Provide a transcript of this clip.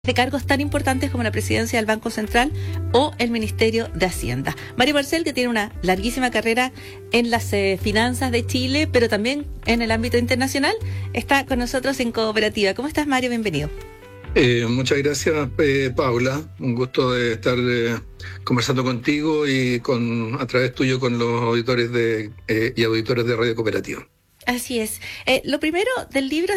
de cargos tan importantes como la presidencia del Banco Central o el Ministerio de Hacienda. Mario Marcel, que tiene una larguísima carrera en las finanzas de Chile, pero también en el ámbito internacional, está con nosotros en Cooperativa. ¿Cómo estás, Mario? Bienvenido. Muchas gracias, Paula. Un gusto de estar conversando contigo y a través tuyo con los auditores y auditores de Radio Cooperativa. Así es. Lo primero del libro